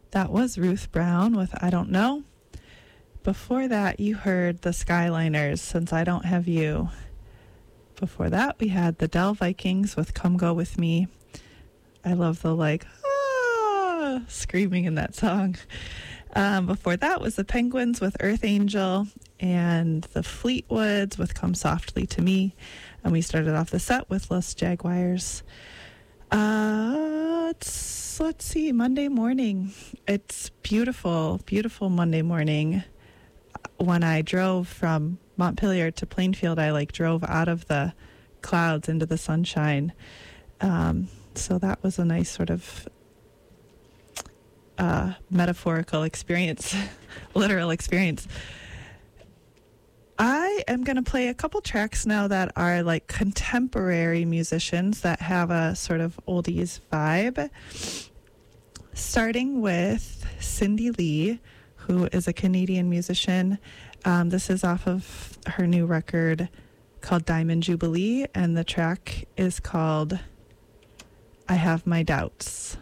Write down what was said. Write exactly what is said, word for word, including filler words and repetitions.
That was Ruth Brown with I Don't Know. Before that, you heard the Skyliners, Since I Don't Have You. Before that, we had the Dell Vikings with Come Go With Me. I love the, like, ah, screaming in that song. Um, before that was the Penguins with Earth Angel and the Fleetwoods with Come Softly to Me. And we started off the set with Los Jaguars. Uh, it's, let's see, Monday morning. It's beautiful, beautiful Monday morning. When I drove from Montpelier to Plainfield, I like drove out of the clouds into the sunshine. Um, so that was a nice sort of uh, metaphorical experience, literal experience. I am going to play a couple tracks now that are like contemporary musicians that have a sort of oldies vibe. Starting with Cindy Lee, who is a Canadian musician. Um, this is off of her new record called Diamond Jubilee, and the track is called I Have My Doubts.